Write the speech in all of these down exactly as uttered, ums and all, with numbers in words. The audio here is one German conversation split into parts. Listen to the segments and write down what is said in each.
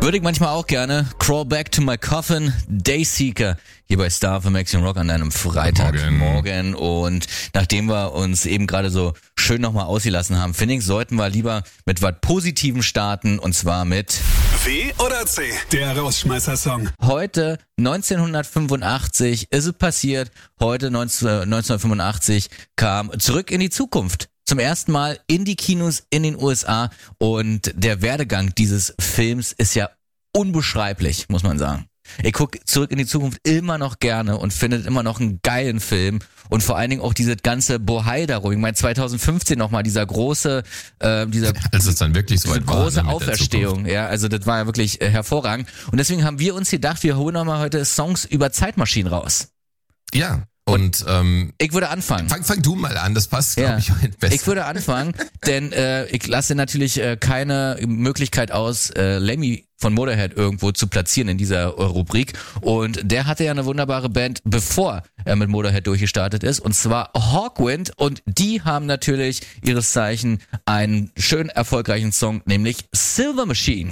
Würde ich manchmal auch gerne. Crawl Back to My Coffin, Dayseeker, hier bei Star of Action Rock an einem Freitagmorgen. Und nachdem wir uns eben gerade so schön nochmal ausgelassen haben, finde ich, sollten wir lieber mit was Positivem starten, und zwar mit W oder C, der Rausschmeißer-Song. Heute neunzehnhundertfünfundachtzig ist es passiert. Heute neunzehnhundertfünfundachtzig kam Zurück in die Zukunft zum ersten Mal in die Kinos in den U S A, und der Werdegang dieses Films ist ja unbeschreiblich, muss man sagen. Ich gucke Zurück in die Zukunft immer noch gerne und finde immer noch einen geilen Film, und vor allen Dingen auch diese ganze Bohai darum. Ich meine, zweitausendfünfzehn nochmal dieser große, äh, dieser als es dann wirklich so diese war, große ne, mit Auferstehung. Ja, also das war ja wirklich äh, hervorragend. Und deswegen haben wir uns gedacht, wir holen nochmal heute Songs über Zeitmaschinen raus. Ja. Und ähm, ich würde anfangen. Fang, fang du mal an, das passt, Ja. glaube ich, heute besser. Ich würde anfangen, denn äh, ich lasse natürlich äh, keine Möglichkeit aus, äh, Lemmy von Motorhead irgendwo zu platzieren in dieser äh, Rubrik. Und der hatte ja eine wunderbare Band, bevor er mit Motorhead durchgestartet ist, und zwar Hawkwind. Und die haben natürlich ihres Zeichen einen schön erfolgreichen Song, nämlich Silver Machine.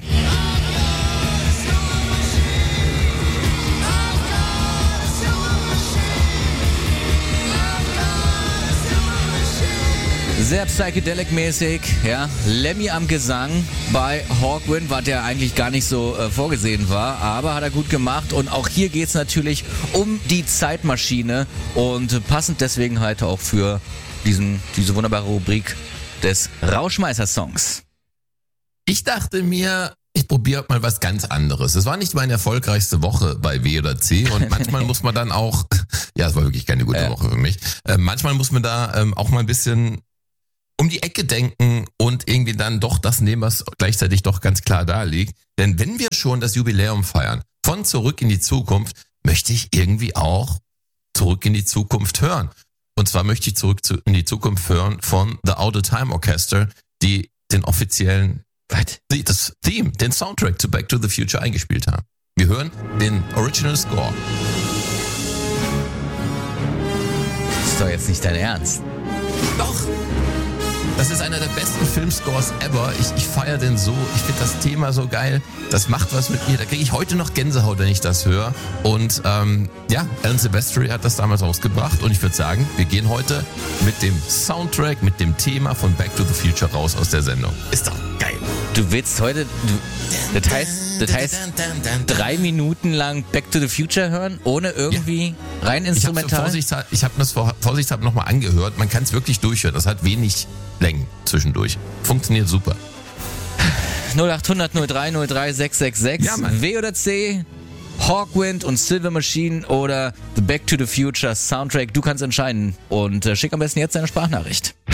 Sehr psychedelic-mäßig, ja. Lemmy am Gesang bei Hawkwind, was ja eigentlich gar nicht so äh, vorgesehen war, aber hat er gut gemacht. Und auch hier geht's natürlich um die Zeitmaschine, und äh, passend deswegen halt auch für diesen diese wunderbare Rubrik des Rauschmeißer-Songs. Ich dachte mir, ich probiere mal was ganz anderes. Es war nicht meine erfolgreichste Woche bei W oder C, und manchmal muss man dann auch, ja, es war wirklich keine gute Ja. Woche für mich, äh, manchmal muss man da ähm, auch mal ein bisschen um die Ecke denken und irgendwie dann doch das nehmen, was gleichzeitig doch ganz klar da liegt. Denn wenn wir schon das Jubiläum feiern von Zurück in die Zukunft, möchte ich irgendwie auch Zurück in die Zukunft hören. Und zwar möchte ich Zurück zu- in die Zukunft hören von The Out of Time Orchestra, die den offiziellen, die- das Theme, den Soundtrack zu Back to the Future eingespielt haben. Wir hören den Original Score. Das ist doch jetzt nicht dein Ernst. Doch! Das ist einer der besten Filmscores ever. Ich, ich feiere den so. Ich finde das Thema so geil. Das macht was mit mir. Da kriege ich heute noch Gänsehaut, wenn ich das höre. Und ähm, ja, Alan Silvestri hat das damals rausgebracht. Und ich würde sagen, wir gehen heute mit dem Soundtrack, mit dem Thema von Back to the Future raus aus der Sendung. Ist doch geil. Du willst heute, du, das heißt, das heißt, drei Minuten lang Back to the Future hören, ohne irgendwie rein Ich habe instrumental? Vorsichtshalber ich hab das vor, vorsichtshalber nochmal angehört. Man kann es wirklich durchhören. Das hat wenig Längen zwischendurch. Funktioniert super. null acht hundert null drei null drei sechs sechs sechs. Ja, Mann. W oder C, Hawkwind und Silver Machine oder The Back to the Future Soundtrack. Du kannst entscheiden, und äh, schick am besten jetzt deine Sprachnachricht.